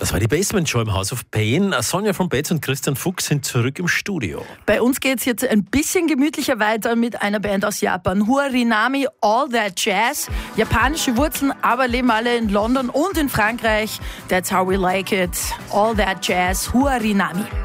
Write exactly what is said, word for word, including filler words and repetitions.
Das war die Basement Show im House of Pain. Sonja von Betz und Christian Fuchs sind zurück im Studio. Bei uns geht es jetzt ein bisschen gemütlicher weiter mit einer Band aus Japan. Huarinami, All That Jazz. Japanische Wurzeln, aber leben alle in London und in Frankreich. That's how we like it. All That Jazz, Huarinami.